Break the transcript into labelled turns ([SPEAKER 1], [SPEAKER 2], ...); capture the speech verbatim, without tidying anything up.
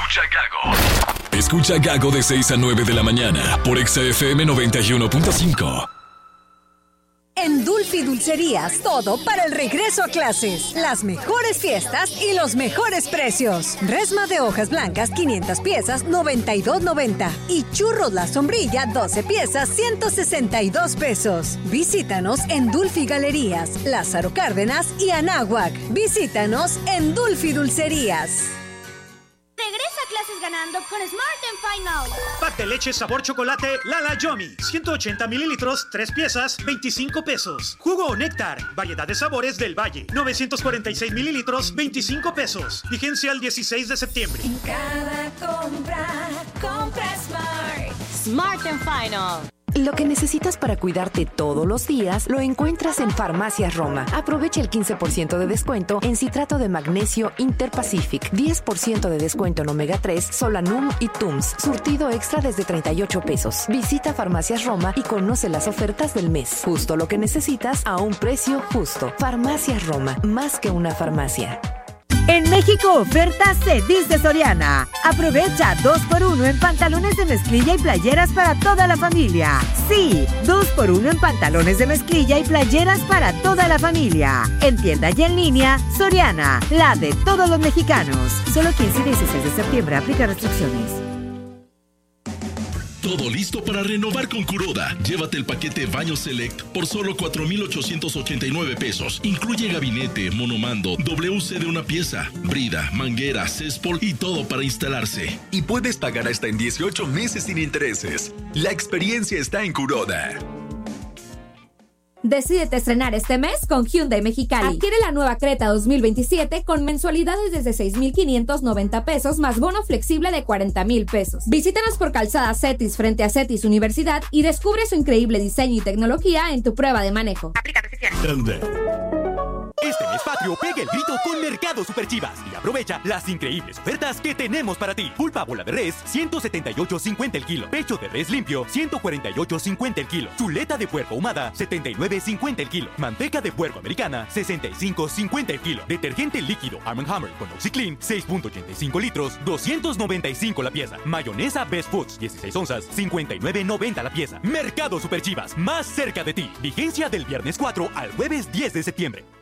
[SPEAKER 1] Escucha Gago. Escucha Gago de seis a nueve de la mañana por Exa F M noventa y uno punto cinco.
[SPEAKER 2] En Dulfi Dulcerías, todo para el regreso a clases. Las mejores fiestas y los mejores precios. Resma de hojas blancas, quinientas piezas, noventa y dos noventa. Y churros La Sombrilla, doce piezas, ciento sesenta y dos pesos. Visítanos en Dulfi Galerías, Lázaro Cárdenas y Anáhuac. Visítanos en Dulfi Dulcerías.
[SPEAKER 3] Regresa a clases ganando con Smart and Final.
[SPEAKER 4] Pack de leche sabor chocolate Lala Yomi. ciento ochenta mililitros, tres piezas, veinticinco pesos. Jugo o néctar. Variedad de sabores del Valle. novecientos cuarenta y seis mililitros, veinticinco pesos. Vigencia el dieciséis de septiembre.
[SPEAKER 5] En cada compra, compra Smart.
[SPEAKER 6] Smart and Final.
[SPEAKER 7] Lo que necesitas para cuidarte todos los días lo encuentras en Farmacias Roma. Aprovecha el quince por ciento de descuento en citrato de magnesio Interpacific, diez por ciento de descuento en omega tres, Solanum y Tums. Surtido extra desde treinta y ocho pesos. Visita Farmacias Roma y conoce las ofertas del mes. Justo lo que necesitas a un precio justo. Farmacias Roma, más que una farmacia.
[SPEAKER 8] En México, oferta Cedis de Soriana. Aprovecha dos por uno en pantalones de mezclilla y playeras para toda la familia. Sí, dos por uno en pantalones de mezclilla y playeras para toda la familia. En tienda y en línea, Soriana, la de todos los mexicanos. Solo quince y dieciséis de septiembre, aplica restricciones.
[SPEAKER 9] Todo listo para renovar con Kuroda. Llévate el paquete Baño Select por solo cuatro mil ochocientos ochenta y nueve pesos. Incluye gabinete, monomando, W C de una pieza, brida, manguera, céspol y todo para instalarse.
[SPEAKER 10] Y puedes pagar hasta en dieciocho meses sin intereses. La experiencia está en Kuroda.
[SPEAKER 11] Decídete estrenar este mes con Hyundai Mexicali. Adquiere la nueva Creta dos mil veintisiete con mensualidades desde seis mil quinientos noventa pesos más bono flexible de cuarenta mil pesos. Visítanos por Calzada Cetis frente a Cetis Universidad y descubre su increíble diseño y tecnología en tu prueba de manejo. Aplica restricciones.
[SPEAKER 12] Este mes patrio pega el grito con Mercado Super Chivas y aprovecha las increíbles ofertas que tenemos para ti. Pulpa bola de res, ciento setenta y ocho cincuenta el kilo. Pecho de res limpio, ciento cuarenta y ocho cincuenta el kilo. Chuleta de puerco ahumada, setenta y nueve cincuenta el kilo. Manteca de puerco americana, sesenta y cinco cincuenta el kilo. Detergente líquido Arm and Hammer con OxiClean, seis punto ochenta y cinco litros, doscientos noventa y cinco la pieza. Mayonesa Best Foods, dieciséis onzas, cincuenta y nueve noventa la pieza. Mercado Super Chivas, más cerca de ti. Vigencia del viernes cuatro al jueves diez de septiembre.